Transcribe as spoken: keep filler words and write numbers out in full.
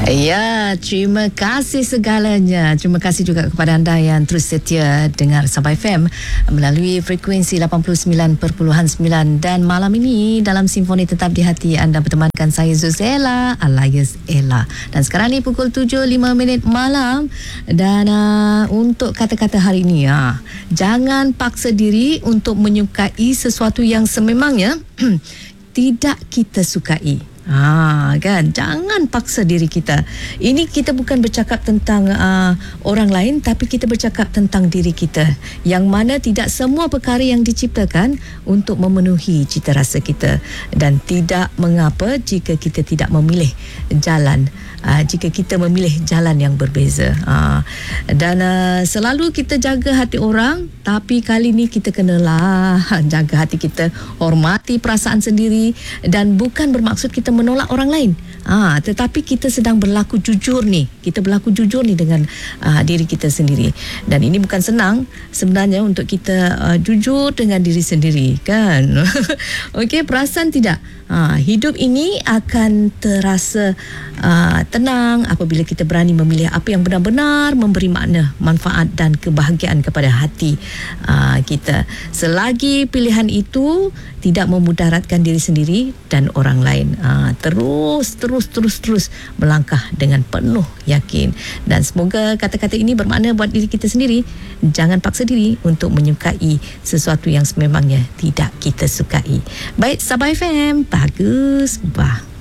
Ya, terima kasih segalanya. Terima kasih juga kepada anda yang terus setia dengar Sabah F M melalui frekuensi lapan puluh sembilan perpuluhan sembilan. Dan malam ini dalam Simfoni Tetap di Hati anda bertemankan saya Zuzela alias Ella. Dan sekarang ni pukul tujuh lima minit malam. Dan uh, untuk kata-kata hari ini, uh, jangan paksa diri untuk menyukai sesuatu yang sememangnya tidak kita sukai. Ha, kan, jangan paksa diri kita. Ini kita bukan bercakap tentang uh, orang lain, tapi kita bercakap tentang diri kita, yang mana tidak semua perkara yang diciptakan untuk memenuhi cita rasa kita, dan tidak mengapa jika kita tidak memilih jalan, uh, jika kita memilih jalan yang berbeza. uh, dan uh, selalu kita jaga hati orang, tapi kali ni kita kenalah jaga hati kita, hormati perasaan sendiri, dan bukan bermaksud kita menolak orang lain. Ah, tetapi kita sedang berlaku jujur ni. Kita berlaku jujur ni dengan uh, diri kita sendiri. Dan ini bukan senang sebenarnya untuk kita uh, jujur dengan diri sendiri, kan? Okey, perasan tidak? Ha, hidup ini akan terasa uh, tenang apabila kita berani memilih apa yang benar-benar memberi makna, manfaat dan kebahagiaan kepada hati uh, kita. Selagi pilihan itu tidak memudaratkan diri sendiri dan orang lain, uh, terus terus terus terus melangkah dengan penuh yakin. Dan semoga kata-kata ini bermakna buat diri kita sendiri. Jangan paksa diri untuk menyukai sesuatu yang sememangnya tidak kita sukai. Baik, Sabah F M, bagus, bah.